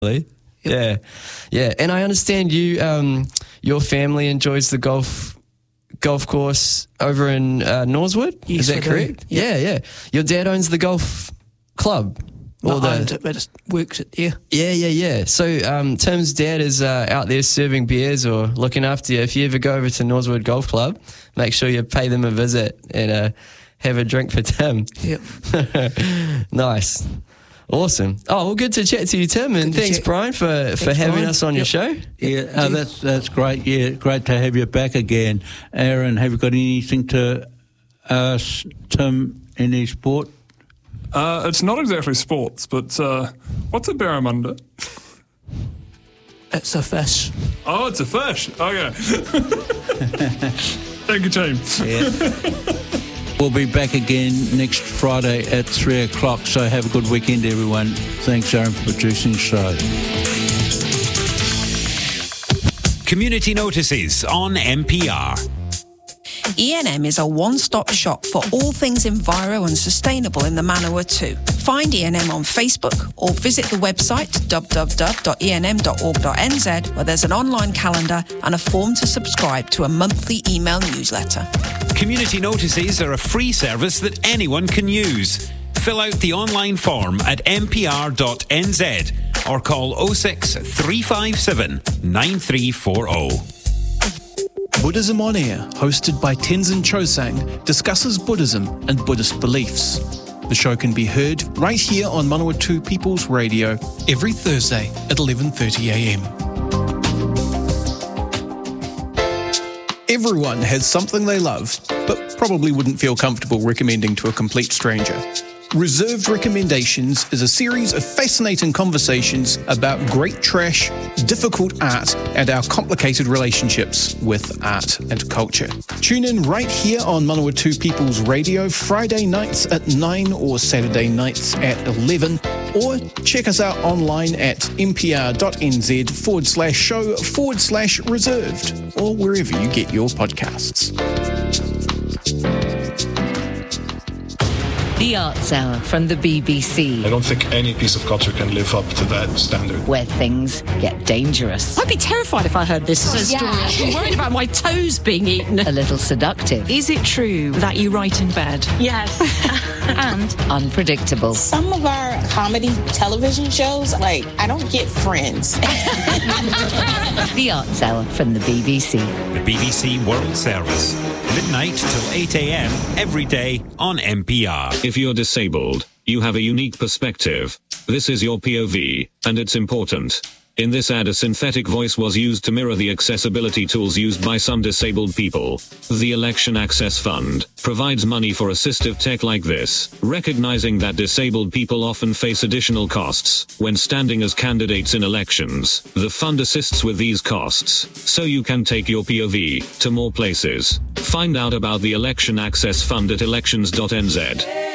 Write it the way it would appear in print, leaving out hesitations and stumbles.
Yeah. And I understand you, your family enjoys the golf course over in Northwood. Yes, is that correct? Yeah. Your dad owns the golf club. Not owned it, but it works it there. Yeah. So Tim's dad is out there serving beers or looking after you. If you ever go over to Northwood Golf Club, make sure you pay them a visit and have a drink for Tim. Yep. Nice. Awesome. Oh, well, good to chat to you, Tim, and thanks, Brian, for having us on your show. Yeah, that's great. Yeah, great to have you back again. Aaron, have you got anything to ask Tim, any sport? It's not exactly sports, but what's a barramundi? It's a fish. Oh, it's a fish. Okay. Thank you, team. Yeah. We'll be back again next Friday at 3 o'clock, so have a good weekend, everyone. Thanks, Aaron, for producing the show. Community notices on MPR. E&M is a one-stop shop for all things enviro and sustainable in the Manawatu. Find E&M on Facebook or visit the website www.enm.org.nz, where there's an online calendar and a form to subscribe to a monthly email newsletter. Community notices are a free service that anyone can use. Fill out the online form at mpr.nz or call 06 357 9340. Buddhism On Air, hosted by Tenzin Chosang, discusses Buddhism and Buddhist beliefs. The show can be heard right here on Manawatu People's Radio every Thursday at 11:30am. Everyone has something they love, but probably wouldn't feel comfortable recommending to a complete stranger. Reserved Recommendations is a series of fascinating conversations about great trash, difficult art, and our complicated relationships with art and culture. Tune in right here on Manawatu People's Radio Friday nights at 9 or Saturday nights at 11, or check us out online at mpr.nz/show/reserved, or wherever you get your podcasts. The Arts Hour from the BBC. I don't think any piece of culture can live up to that standard. Where things get dangerous. I'd be terrified if I heard this story. I'm worried about my toes being eaten. A little seductive. Is it true that you write in bed? Yes. And unpredictable. Some of our comedy television shows, I don't get Friends. The Arts Hour from the BBC. The BBC World Service. Midnight till 8 a.m. every day on MPR. If you're disabled, you have a unique perspective. This is your POV, and it's important. In this ad, a synthetic voice was used to mirror the accessibility tools used by some disabled people. The Election Access Fund provides money for assistive tech like this, recognizing that disabled people often face additional costs when standing as candidates in elections. The fund assists with these costs, so you can take your POV to more places. Find out about the Election Access Fund at elections.nz.